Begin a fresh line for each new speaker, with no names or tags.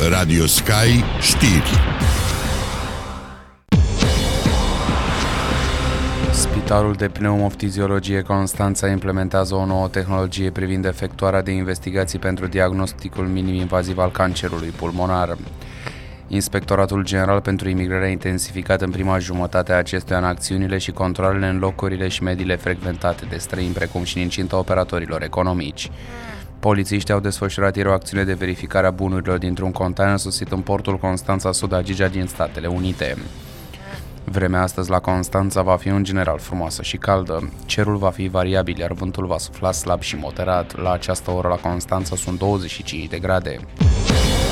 Radio Sky Știri.
Spitalul de pneumoftiziologie Constanța implementează o nouă tehnologie privind efectuarea de investigații pentru diagnosticul minim-invaziv al cancerului pulmonar. Inspectoratul General pentru Imigrare a intensificat în prima jumătate a acestui an acțiunile și controalele în locurile și mediile frecventate de străini, precum și în incinta operatorilor economici. Polițiștii au desfășurat ieri o acțiune de verificare a bunurilor dintr-un container sosit în portul Constanța Sud Agigea din Statele Unite. Vremea astăzi la Constanța va fi în general frumoasă și caldă. Cerul va fi variabil, iar vântul va sufla slab și moderat. La această oră la Constanța sunt 25 de grade.